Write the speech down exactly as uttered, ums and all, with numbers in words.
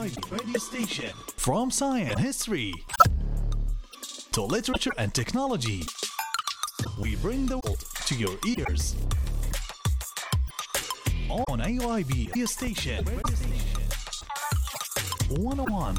I B radio station. From science and history to literature and technology, we bring the world to your ears. On A Y B radio station one oh one